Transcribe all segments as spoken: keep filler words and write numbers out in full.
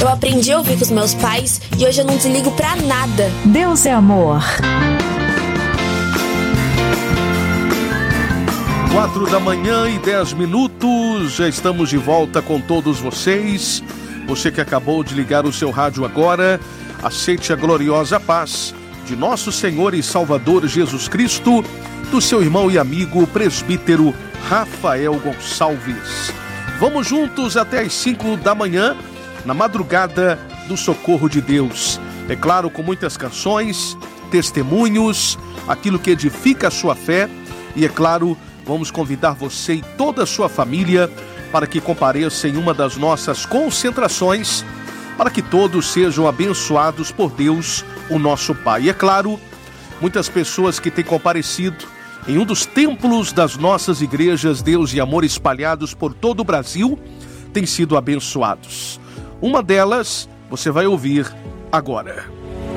Eu aprendi a ouvir com os meus pais e hoje eu não desligo pra nada. Deus é amor. Quatro da manhã e dez minutos, já estamos de volta com todos vocês. Você que acabou de ligar o seu rádio agora, aceite a gloriosa paz de nosso Senhor e Salvador Jesus Cristo, do seu irmão e amigo presbítero Rafael Gonçalves. Vamos juntos até às cinco da manhã, na madrugada do socorro de Deus. É claro, com muitas canções, testemunhos, aquilo que edifica a sua fé. E é claro, vamos convidar você e toda a sua família para que compareça em uma das nossas concentrações, para que todos sejam abençoados por Deus, o nosso Pai. E é claro, muitas pessoas que têm comparecido em um dos templos das nossas igrejas Deus e Amor espalhados por todo o Brasil, têm sido abençoados. Uma delas você vai ouvir agora.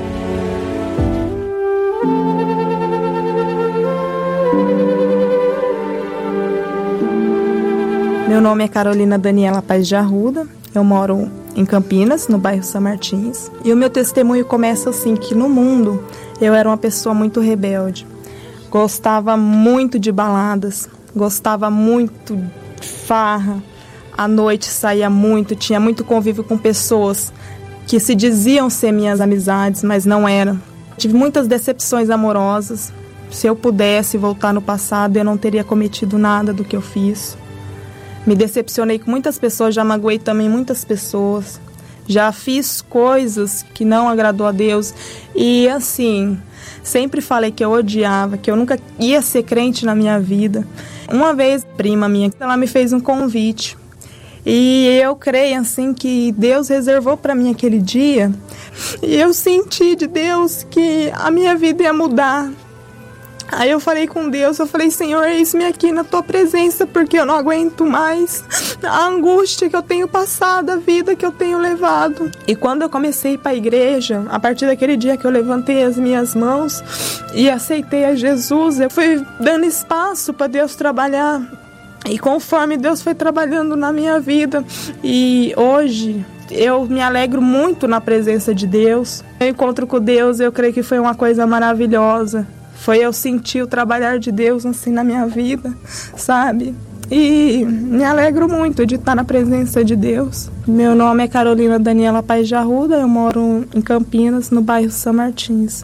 Meu nome é Carolina Daniela Paz de Arruda, eu moro em Campinas, no bairro São Martins. E o meu testemunho começa assim, que no mundo eu era uma pessoa muito rebelde. Gostava muito de baladas, gostava muito de farra. À noite saía muito, tinha muito convívio com pessoas que se diziam ser minhas amizades, mas não eram. Tive muitas decepções amorosas. Se eu pudesse voltar no passado, eu não teria cometido nada do que eu fiz. Me decepcionei com muitas pessoas, já magoei também muitas pessoas. Já fiz coisas que não agradou a Deus. E assim, sempre falei que eu odiava, que eu nunca ia ser crente na minha vida. Uma vez, prima minha, ela me fez um convite. E eu creio assim que Deus reservou para mim aquele dia. E eu senti de Deus que a minha vida ia mudar. Aí eu falei com Deus, eu falei, Senhor, eis-me aqui na tua presença, porque eu não aguento mais a angústia que eu tenho passado, a vida que eu tenho levado. E quando eu comecei a ir para a igreja, a partir daquele dia que eu levantei as minhas mãos e aceitei a Jesus, eu fui dando espaço para Deus trabalhar. E conforme Deus foi trabalhando na minha vida, e hoje eu me alegro muito na presença de Deus. O encontro com Deus, eu creio que foi uma coisa maravilhosa. Foi eu sentir o trabalhar de Deus assim na minha vida, sabe? E me alegro muito de estar na presença de Deus. Meu nome é Carolina Daniela Paz de Arruda, eu moro em Campinas, no bairro São Martins.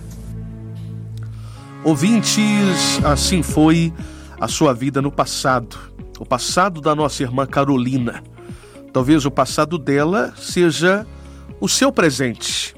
Ouvintes, assim foi a sua vida no passado. O passado da nossa irmã Carolina. Talvez o passado dela seja o seu presente.